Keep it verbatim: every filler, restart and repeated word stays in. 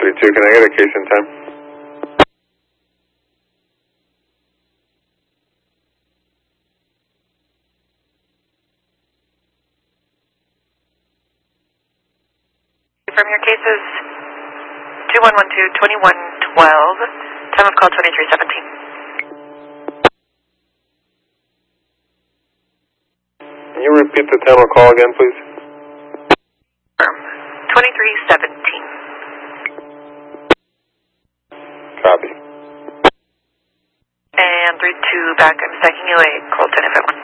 three two, can I get a case in time? From your cases, two one one two, twenty-one twelve, time of call twenty-three seventeen. Can you repeat the time of call again, please? twenty-three seventeen. Copy. And three two back, I'm stacking you late, call ten F M one.